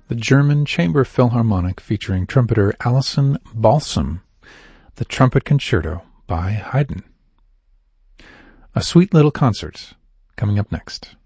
the German Chamber Philharmonic featuring trumpeter Alison Balsam, the Trumpet Concerto by Haydn. A Sweet Little Concert, coming up next.